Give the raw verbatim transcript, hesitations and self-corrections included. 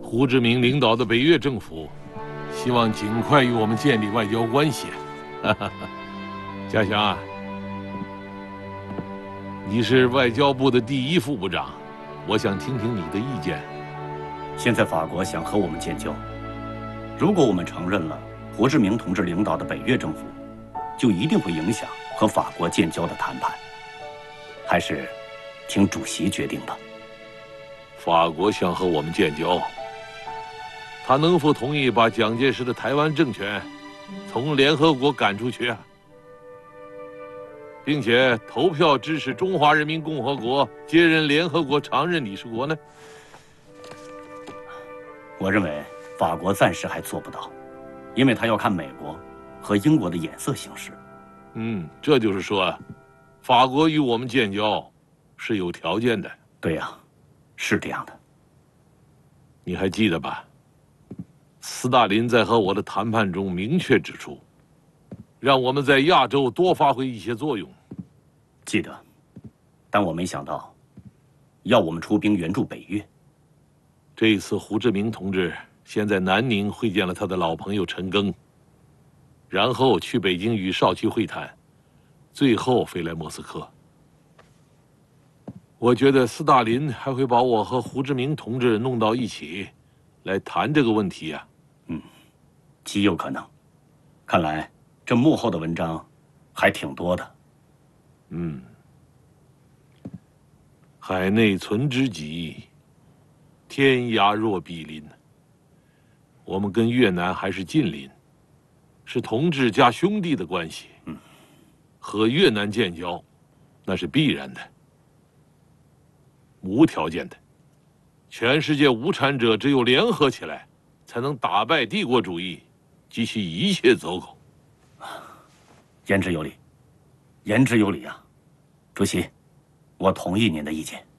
胡志明领导的北越政府希望尽快与我们建立外交关系。哈哈，嘉祥啊，你是外交部的第一副部长，我想听听你的意见。 现在法国想和我们建交，如果我们承认了胡志明同志领导的北越政府，就一定会影响和法国建交的谈判。还是听主席决定吧。 法国想和我们建交，他能否同意把蒋介石的台湾政权从联合国赶出去啊？并且投票支持中华人民共和国接任联合国常任理事国呢？ 我认为法国暂时还做不到，因为他要看美国和英国的眼色行事。 嗯，这就是说，法国与我们建交是有条件的。 对呀，是这样的。 你还记得吧？斯大林在和我的谈判中明确指出，让我们在亚洲多发挥一些作用。 记得，但我没想到，要我们出兵援助北越。 这一次，胡志明同志先在南宁会见了他的老朋友陈赓，然后去北京与少奇会谈，最后飞来莫斯科。我觉得斯大林还会把我和胡志明同志弄到一起，来谈这个问题呀。 嗯，极有可能。看来这幕后的文章还挺多的。 嗯，海内存知己，天涯若比邻。我们跟越南还是近邻，是同志加兄弟的关系。 嗯， 和越南建交，那是必然的。无条件的，全世界无产者只有联合起来，才能打败帝国主义及其一切走狗。 言之有理，言之有理啊，主席，我同意您的意见。